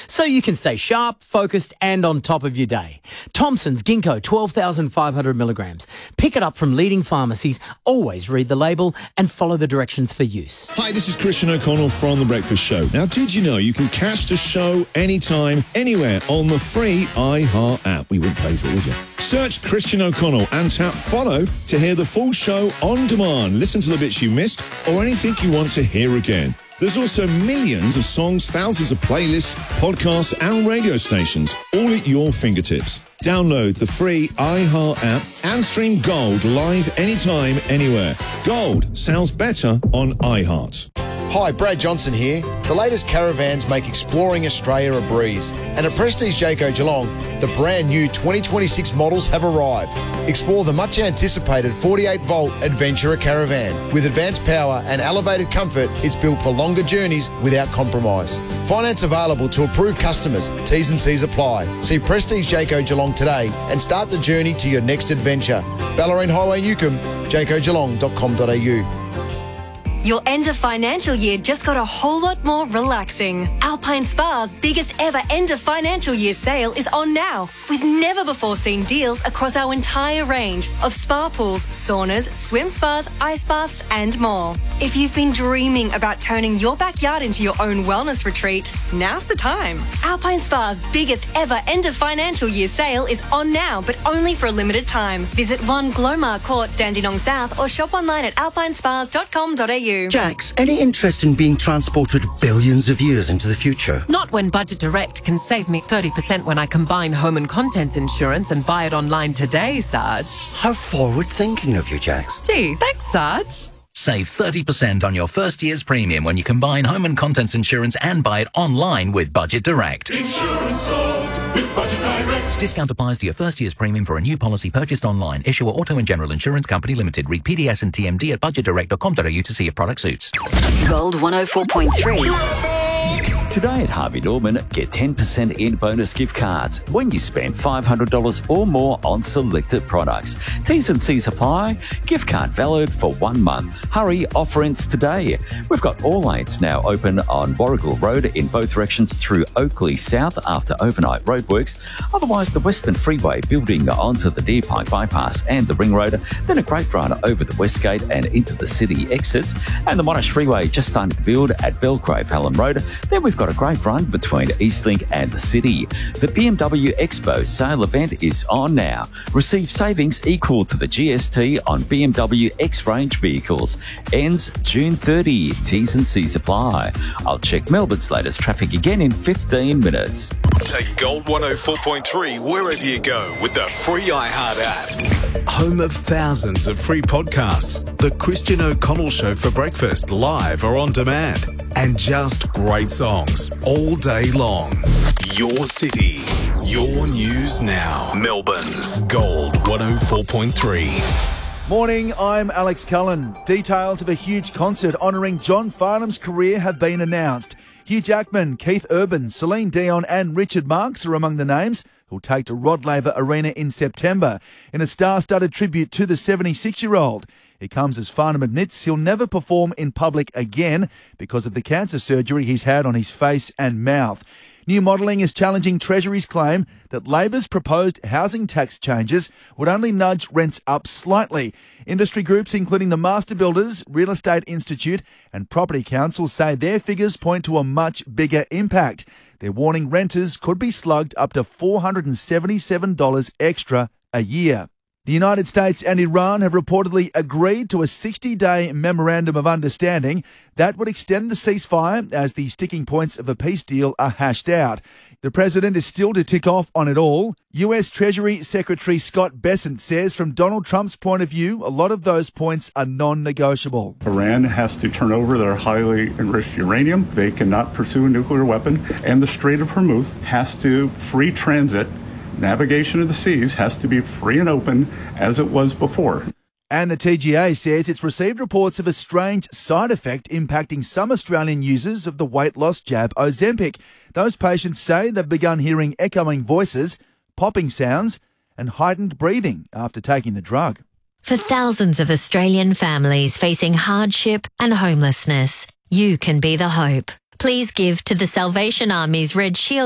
so you can stay sharp, focused and on top of your day. Thompson's Ginkgo 12,500 milligrams. Pick it up from leading pharmacies. Always read the label and follow the directions for use. Hi, this is Christian O'Connell from The Breakfast Show. Now, did you know you can catch the show anytime, anywhere on the free iHeart app? We wouldn't pay for it, would you? Search Christian O'Connell and tap follow to hear the full show on demand. Listen to the bits you missed or anything you want to hear again. There's also millions of songs, thousands of playlists, podcasts and radio stations, all at your fingertips. Download the free iHeart app and stream Gold live anytime, anywhere. Gold sounds better on iHeart. Hi, Brad Johnson here. The latest caravans make exploring Australia a breeze. And at Prestige Jayco Geelong, the brand new 2026 models have arrived. Explore the much anticipated 48-volt Adventurer Caravan. With advanced power and elevated comfort, it's built for longer journeys without compromise. Finance available to approved customers. T's and C's apply. See Prestige Jayco Geelong today and start the journey to your next adventure. Ballerine Highway, Newcomb, jaycogeelong.com.au. Your end of financial year just got a whole lot more relaxing. Alpine Spa's biggest ever end of financial year sale is on now, with never before seen deals across our entire range of spa pools, saunas, swim spas, ice baths and more. If you've been dreaming about turning your backyard into your own wellness retreat, now's the time. Alpine Spa's biggest ever end of financial year sale is on now, but only for a limited time. Visit 1 Glomar Court, Dandenong South, or shop online at alpinespas.com.au. Jax, any interest in being transported billions of years into the future? Not when Budget Direct can save me 30% when I combine home and contents insurance and buy it online today, Sarge. How forward-thinking of you, Jax. Gee, thanks, Sarge. Save 30% on your first year's premium when you combine home and contents insurance and buy it online with Budget Direct. Insurance solved with Budget Direct. Discount applies to your first year's premium for a new policy purchased online. Issuer Auto and General Insurance Company Limited. Read PDS and TMD at budgetdirect.com.au to see if product suits. Gold 104.3. Today at Harvey Norman, get 10% in bonus gift cards when you spend $500 or more on selected products. T's and C's apply. Gift card valid for 1 month. Hurry, offer ends today. We've got all lanes now open on Warrigal Road in both directions through Oakley South after overnight roadworks. Otherwise, the Western Freeway building onto the Deer Park Bypass and the Ring Road, then a great run over the West Gate and into the city exits. And the Monash Freeway just starting to build at Belgrave Hallam Road. Then we've got a great run between Eastlink and the city. The BMW Expo sale event is on now. Receive savings equal to the GST on BMW X-Range vehicles. Ends June 30. T's and C's apply. I'll check Melbourne's latest traffic again in 15 minutes. Take Gold 104.3 wherever you go with the free iHeart app. Home of thousands of free podcasts. The Christian O'Connell Show for breakfast, live or on demand. And just great songs all day long. Your city, your news now. Melbourne's Gold 104.3. Morning, I'm Alex Cullen. Details of a huge concert honouring John Farnham's career have been announced. Hugh Jackman, Keith Urban, Celine Dion and Richard Marx are among the names who'll take to Rod Laver Arena in September in a star-studded tribute to the 76-year-old. It comes as Farnham admits he'll never perform in public again because of the cancer surgery he's had on his face and mouth. New modelling is challenging Treasury's claim that Labor's proposed housing tax changes would only nudge rents up slightly. Industry groups including the Master Builders, Real Estate Institute and Property Council say their figures point to a much bigger impact. They're warning renters could be slugged up to $477 extra a year. The United States and Iran have reportedly agreed to a 60-day memorandum of understanding that would extend the ceasefire as the sticking points of a peace deal are hashed out. The president is still to tick off on it all. US Treasury Secretary Scott Bessent says from Donald Trump's point of view, a lot of those points are non-negotiable. Iran has to turn over their highly enriched uranium. They cannot pursue a nuclear weapon. And the Strait of Hormuz has to free transit. Navigation of the seas has to be free and open as it was before. And the TGA says it's received reports of a strange side effect impacting some Australian users of the weight loss jab Ozempic. Those patients say they've begun hearing echoing voices, popping sounds and heightened breathing after taking the drug. For thousands of Australian families facing hardship and homelessness, you can be the hope. Please give to the Salvation Army's Red Shield